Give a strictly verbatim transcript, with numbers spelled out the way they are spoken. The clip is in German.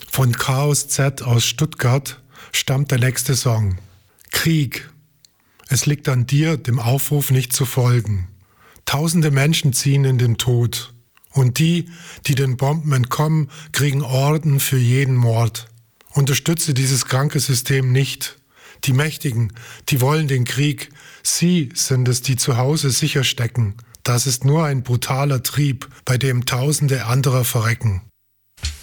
Von Chaos Z aus Stuttgart stammt der nächste Song. Krieg. Es liegt an dir, dem Aufruf nicht zu folgen. Tausende Menschen ziehen in den Tod. Und die, die den Bomben entkommen, kriegen Orden für jeden Mord. Unterstütze dieses kranke System nicht. Die Mächtigen, die wollen den Krieg. Sie sind es, die zu Hause sicher stecken. Das ist nur ein brutaler Trieb, bei dem Tausende anderer verrecken.